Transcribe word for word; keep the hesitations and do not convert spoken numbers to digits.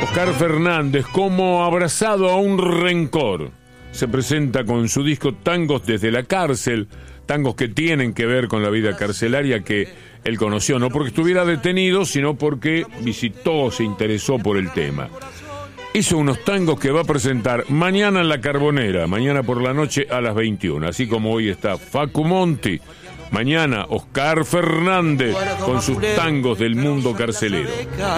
Oscar Fernández, como abrazado a un rencor, se presenta con su disco Tangos desde la cárcel, tangos que tienen que ver con la vida carcelaria que él conoció, no porque estuviera detenido, sino porque visitó, se interesó por el tema. Hizo unos tangos que va a presentar mañana en La Carbonera, mañana por la noche a las veintiuna, así como hoy está Facu Monti. Mañana Oscar Fernández con sus tangos del mundo carcelero.